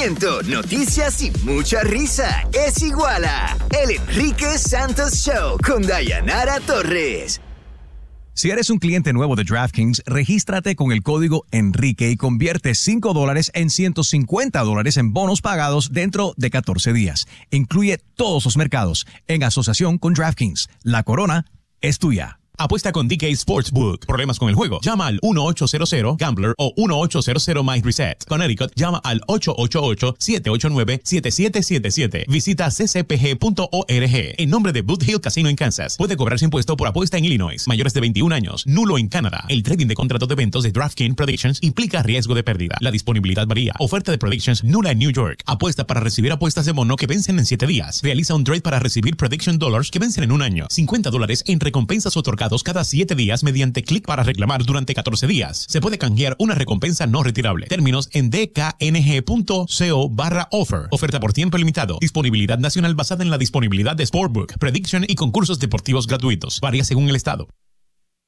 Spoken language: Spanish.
entretenimiento, noticias y mucha risa. Es igual a El Enrique Santos Show con Dayanara Torres. Si eres un cliente nuevo de DraftKings, regístrate con el código Enrique y convierte $5 en $150 en bonos pagados dentro de 14 días. Incluye todos los mercados en asociación con DraftKings. La corona es tuya. Apuesta con DK Sportsbook. ¿Problemas con el juego? Llama al 1-800-GAMBLER o 1-800-MyReset. Connecticut, llama al 888-789-7777. Visita ccpg.org. En nombre de Boot Hill Casino en Kansas. Puede cobrarse impuesto por apuesta en Illinois. Mayores de 21 años. Nulo en Canadá. El trading de contratos de eventos de DraftKings Predictions implica riesgo de pérdida. La disponibilidad varía. Oferta de Predictions nula en New York. Apuesta para recibir apuestas de mono que vencen en 7 días. Realiza un trade para recibir Prediction Dollars que vencen en un año. $50 en recompensas otorgadas cada 7 días mediante clic para reclamar durante 14 días. Se puede canjear una recompensa no retirable. Términos en dkng.co/offer. Oferta por tiempo limitado. Disponibilidad nacional basada en la disponibilidad de Sportbook, Prediction y concursos deportivos gratuitos. Varía según el estado.